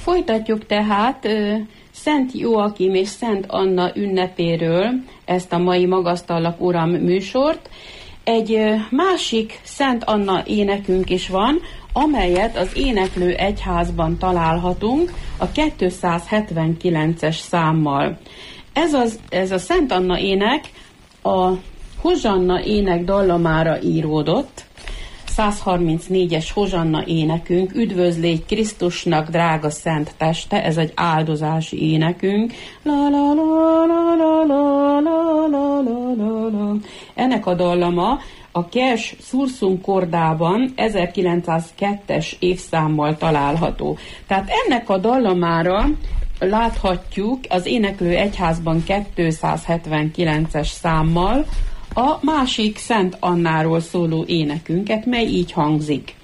Folytatjuk tehát Szent Joachim és Szent Anna ünnepéről ezt a mai Magasztallak Uram műsort. Egy másik Szent Anna énekünk is van, amelyet az Éneklő Egyházban találhatunk a 279-es számmal. Ez a Szent Anna ének a Hozsanna ének dallamára íródott, 134-es Hozsanna énekünk, üdvözlégy Krisztusnak drága szent teste, ez egy áldozási énekünk. La, la, la, la, la, la, la, la, la, la. Ennek a dallama a Kers Sursum kordában 1902-es évszámmal található. Tehát ennek a dallamára láthatjuk az Éneklő Egyházban 279-es számmal a másik Szent Annáról szóló énekünket, mely így hangzik.